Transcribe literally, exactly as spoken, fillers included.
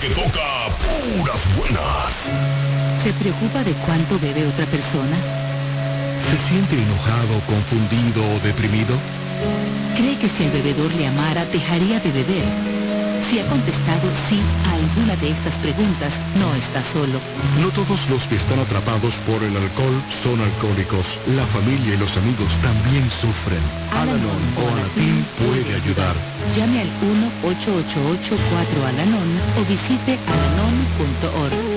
que toca puras buenas. ¿Se preocupa de cuánto bebe otra persona? ¿Se siente enojado, confundido o deprimido? ¿Cree que si el bebedor le amara, dejaría de beber? Si ha contestado sí a alguna de estas preguntas, no está solo. No todos los que están atrapados por el alcohol son alcohólicos. La familia y los amigos también sufren. Al-Anon o Anatim puede ayudar. Llame al uno ocho ocho ocho cuatro Al-Anon o visite alanon punto org.